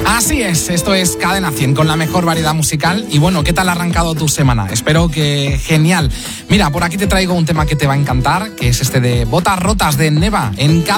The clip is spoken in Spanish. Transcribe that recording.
Así es, esto es Cadena 100 con la mejor variedad musical. Y bueno, ¿qué tal ha arrancado tu semana? Espero que genial. Mira, por aquí te traigo un tema que te va a encantar, que es este de Botas Rotas de Neva en Cadena.